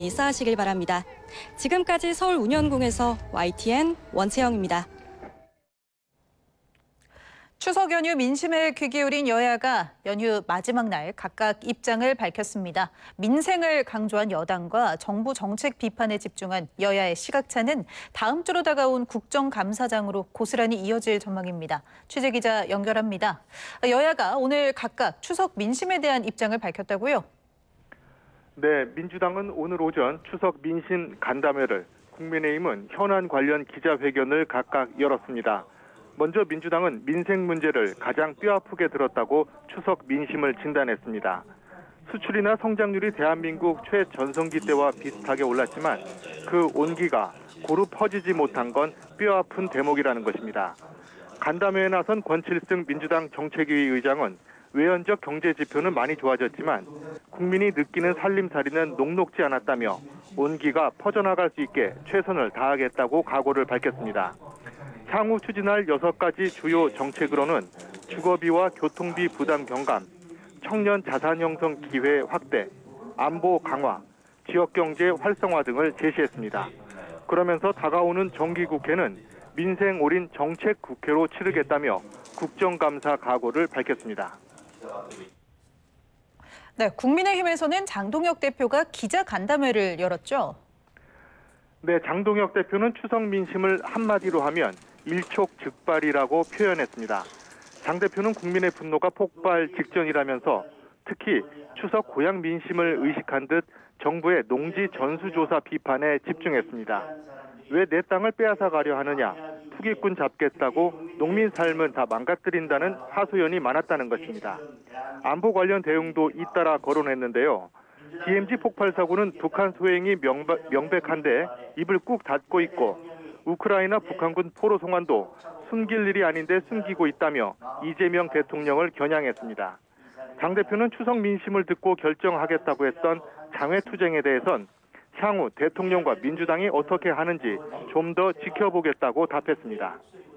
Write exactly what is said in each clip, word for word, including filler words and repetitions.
쌓으시길 바랍니다. 지금까지 서울 운현공에서 와이티엔 원채영입니다. 추석 연휴 민심에 귀 기울인 여야가 연휴 마지막 날 각각 입장을 밝혔습니다. 민생을 강조한 여당과 정부 정책 비판에 집중한 여야의 시각차는 다음 주로 다가온 국정감사장으로 고스란히 이어질 전망입니다. 취재기자 연결합니다. 여야가 오늘 각각 추석 민심에 대한 입장을 밝혔다고요? 네, 민주당은 오늘 오전 추석 민심 간담회를, 국민의힘은 현안 관련 기자회견을 각각 열었습니다. 먼저 민주당은 민생 문제를 가장 뼈아프게 들었다고 추석 민심을 진단했습니다. 수출이나 성장률이 대한민국 최전성기 때와 비슷하게 올랐지만 그 온기가 고루 퍼지지 못한 건 뼈아픈 대목이라는 것입니다. 간담회에 나선 권칠승 민주당 정책위 의장은 외연적 경제 지표는 많이 좋아졌지만 국민이 느끼는 살림살이는 녹록지 않았다며 온기가 퍼져나갈 수 있게 최선을 다하겠다고 각오를 밝혔습니다. 향후 추진할 여섯 가지 주요 정책으로는 주거비와 교통비 부담 경감, 청년 자산 형성 기회 확대, 안보 강화, 지역경제 활성화 등을 제시했습니다. 그러면서 다가오는 정기국회는 민생 올인 정책 국회로 치르겠다며 국정감사 각오를 밝혔습니다. 네, 국민의힘에서는 장동혁 대표가 기자 간담회를 열었죠. 네, 장동혁 대표는 추석 민심을 한마디로 하면 일촉즉발이라고 표현했습니다. 장 대표는 국민의 분노가 폭발 직전이라면서 특히 추석 고향 민심을 의식한 듯 정부의 농지 전수조사 비판에 집중했습니다. 왜 내 땅을 빼앗아 가려 하느냐, 투기꾼 잡겠다고 농민 삶은 다 망가뜨린다는 하소연이 많았다는 것입니다. 안보 관련 대응도 잇따라 거론했는데요. 디엠지 폭발 사고는 북한 소행이 명백, 명백한데 입을 꾹 닫고 있고 우크라이나 북한군 포로 송환도 숨길 일이 아닌데 숨기고 있다며 이재명 대통령을 겨냥했습니다. 장 대표는 추석 민심을 듣고 결정하겠다고 했던 장외투쟁에 대해선 향후 대통령과 민주당이 어떻게 하는지 좀 더 지켜보겠다고 답했습니다.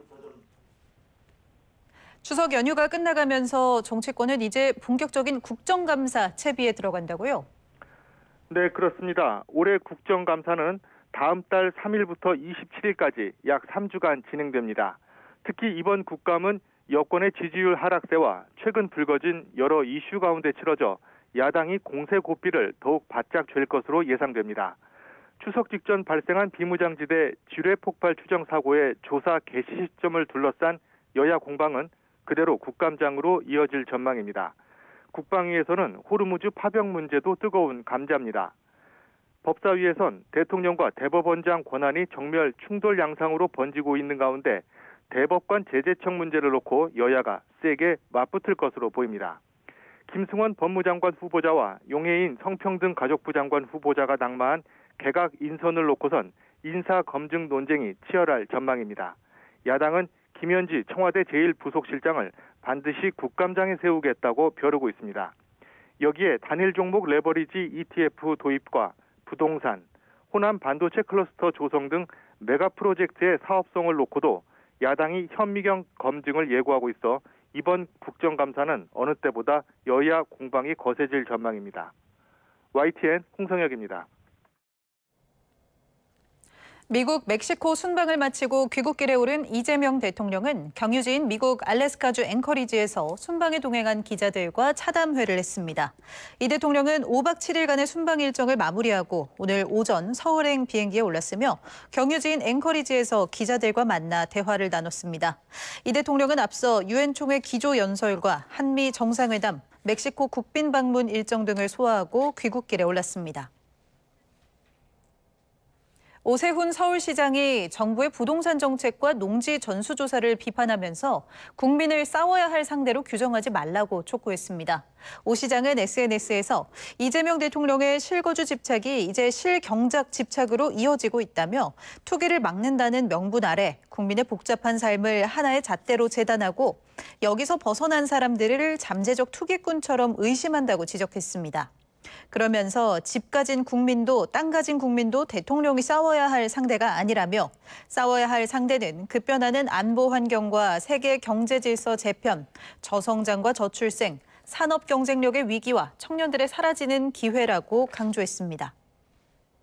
추석 연휴가 끝나가면서 정치권은 이제 본격적인 국정감사 채비에 들어간다고요? 네, 그렇습니다. 올해 국정감사는 다음 달 삼 일부터 이십칠 일까지 약 삼 주간 진행됩니다. 특히 이번 국감은 여권의 지지율 하락세와 최근 불거진 여러 이슈 가운데 치러져 야당이 공세 고삐를 더욱 바짝 쥘 것으로 예상됩니다. 추석 직전 발생한 비무장지대 지뢰 폭발 추정 사고의 조사 개시 시점을 둘러싼 여야 공방은 그대로 국감장으로 이어질 전망입니다. 국방위에서는 호르무즈 파병 문제도 뜨거운 감자입니다. 법사위에선 대통령과 대법원장 권한이 정멸 충돌 양상으로 번지고 있는 가운데 대법관 제재청 문제를 놓고 여야가 세게 맞붙을 것으로 보입니다. 김승원 법무장관 후보자와 용해인 성평등 가족부 장관 후보자가 낙마한 개각 인선을 놓고선 인사 검증 논쟁이 치열할 전망입니다. 야당은 김현지 청와대 제일 부속실장을 반드시 국감장에 세우겠다고 벼르고 있습니다. 여기에 단일 종목 레버리지 이티에프 도입과 부동산, 호남 반도체 클러스터 조성 등 메가 프로젝트의 사업성을 놓고도 야당이 현미경 검증을 예고하고 있어 이번 국정감사는 어느 때보다 여야 공방이 거세질 전망입니다. 와이티엔 홍성혁입니다. 미국 멕시코 순방을 마치고 귀국길에 오른 이재명 대통령은 경유지인 미국 알래스카주 앵커리지에서 순방에 동행한 기자들과 차담회를 했습니다. 이 대통령은 오박 칠일간의 순방 일정을 마무리하고 오늘 오전 서울행 비행기에 올랐으며 경유지인 앵커리지에서 기자들과 만나 대화를 나눴습니다. 이 대통령은 앞서 유엔 총회 기조연설과 한미 정상회담, 멕시코 국빈 방문 일정 등을 소화하고 귀국길에 올랐습니다. 오세훈 서울시장이 정부의 부동산 정책과 농지 전수조사를 비판하면서 국민을 싸워야 할 상대로 규정하지 말라고 촉구했습니다. 오 시장은 에스엔에스에서 이재명 대통령의 실거주 집착이 이제 실경작 집착으로 이어지고 있다며 투기를 막는다는 명분 아래 국민의 복잡한 삶을 하나의 잣대로 재단하고 여기서 벗어난 사람들을 잠재적 투기꾼처럼 의심한다고 지적했습니다. 그러면서 집 가진 국민도 땅 가진 국민도 대통령이 싸워야 할 상대가 아니라며 싸워야 할 상대는 급변하는 안보 환경과 세계 경제 질서 재편, 저성장과 저출생, 산업 경쟁력의 위기와 청년들의 사라지는 기회라고 강조했습니다.